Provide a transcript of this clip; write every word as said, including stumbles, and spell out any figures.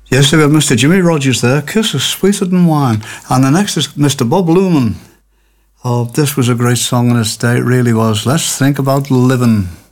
Yes, we have Mister Jimmy Rogers there, Kiss is Sweeter Than Wine. And the next is Mister Bob Luman. Oh, this was a great song in its day, it really was. Let's Think About Living.